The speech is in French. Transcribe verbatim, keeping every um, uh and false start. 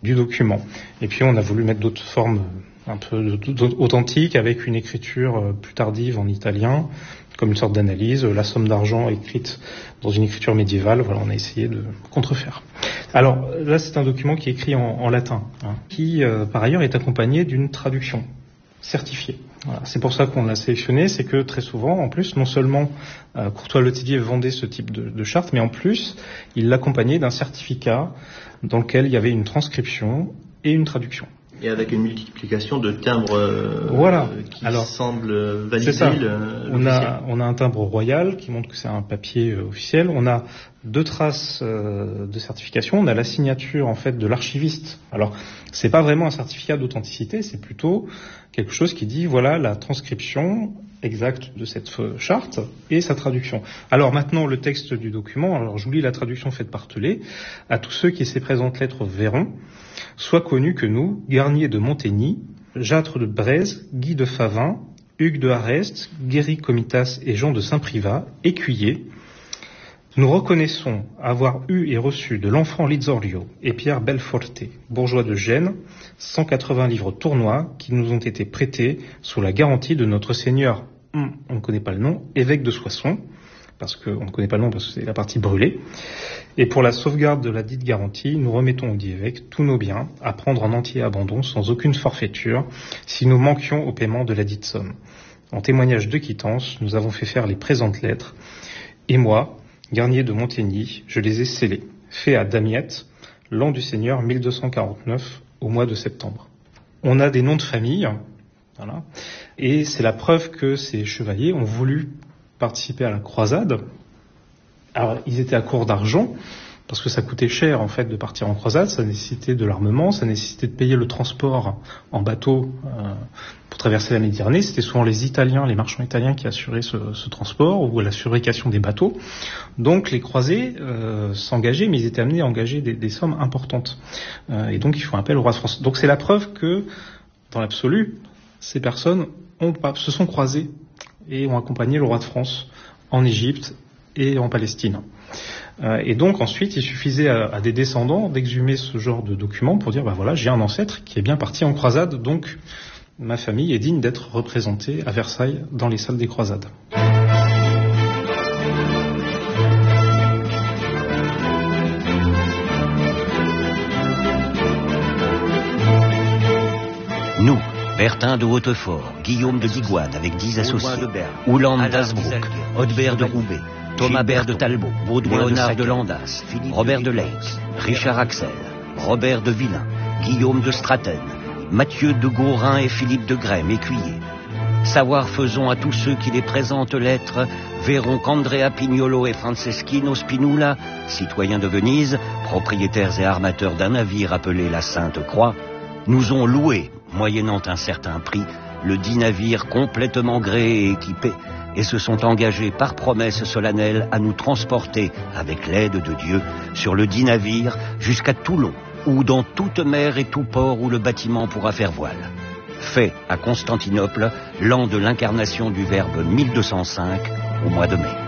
du document. Et puis on a voulu mettre d'autres formes un peu authentiques avec une écriture plus tardive en italien, comme une sorte d'analyse, la somme d'argent écrite dans une écriture médiévale. Voilà, on a essayé de contrefaire. Alors là, c'est un document qui est écrit en, en latin, hein, qui euh, par ailleurs est accompagné d'une traduction certifiée. Voilà. C'est pour ça qu'on l'a sélectionné, c'est que très souvent, en plus, non seulement euh, Courtois-Letellier vendait ce type de, de charte, mais en plus, il l'accompagnait d'un certificat dans lequel il y avait une transcription et une traduction. Et avec une multiplication de timbres euh, voilà. qui Alors, semblent valider le, on a, on a un timbre royal qui montre que c'est un papier euh, officiel. On a deux traces euh, de certification. On a la signature en fait de l'archiviste. Alors, c'est pas vraiment un certificat d'authenticité, c'est plutôt quelque chose qui dit voilà la transcription exacte de cette charte et sa traduction. Alors maintenant, le texte du document. Alors, je vous lis la traduction faite par Telet. À tous ceux qui ces présentes lettres verront, soit connus que nous, Garnier de Montény, Jâtre de Braise, Guy de Favin, Hugues de Harest, Guéry Comitas et Jean de Saint-Privat, écuyers, nous reconnaissons avoir eu et reçu de l'enfant Lizorio et Pierre Belforte, bourgeois de Gênes, cent quatre-vingts livres tournois qui nous ont été prêtés sous la garantie de notre seigneur, on ne connaît pas le nom, évêque de Soissons, parce qu'on ne connaît pas le nom parce que c'est la partie brûlée. Et pour la sauvegarde de la dite garantie, nous remettons au dit évêque tous nos biens à prendre en entier abandon sans aucune forfaiture si nous manquions au paiement de la dite somme. En témoignage de quittance, nous avons fait faire les présentes lettres et moi, Garnier de Montény, je les ai scellées, fait à Damiette, l'an du Seigneur mille deux cent quarante-neuf, au mois de septembre. On a des noms de famille, voilà, et c'est la preuve que ces chevaliers ont voulu participer à la croisade. Alors, ils étaient à court d'argent, parce que ça coûtait cher, en fait, de partir en croisade. Ça nécessitait de l'armement, ça nécessitait de payer le transport en bateau euh, pour traverser la Méditerranée. C'était souvent les Italiens, les marchands italiens qui assuraient ce, ce transport, ou la surrécation des bateaux. Donc, les croisés euh, s'engageaient, mais ils étaient amenés à engager des, des sommes importantes. Euh, et donc, ils font appel au roi de France. Donc, c'est la preuve que, dans l'absolu, ces personnes ont, se sont croisées et ont accompagné le roi de France en Égypte et en Palestine. Euh, et donc ensuite, il suffisait à, à des descendants d'exhumer ce genre de documents pour dire, bah voilà, j'ai un ancêtre qui est bien parti en croisade, donc ma famille est digne d'être représentée à Versailles dans les salles des croisades. Nous, Bertin de Hautefort, Guillaume de Digoine avec dix associés, Ouland d'Asbrook, Haudebert de Roubaix, Thomas Bert de Talbot, Léonard de Landas, Robert de Leys, Richard Axel, Robert de Villain, Guillaume de Straten, Mathieu de Gaurin et Philippe de Grême, écuyers. Savoir faisons à tous ceux qui les présentent lettres, verront qu'Andrea Pignolo et Franceschino Spinula, citoyens de Venise, propriétaires et armateurs d'un navire appelé la Sainte Croix, nous ont loué, moyennant un certain prix, le dit navire complètement gréé et équipé, et se sont engagés par promesse solennelle à nous transporter, avec l'aide de Dieu, sur le dit navire jusqu'à Toulon, ou dans toute mer et tout port où le bâtiment pourra faire voile. Fait à Constantinople, l'an de l'incarnation du Verbe mille deux cent cinq, au mois de mai.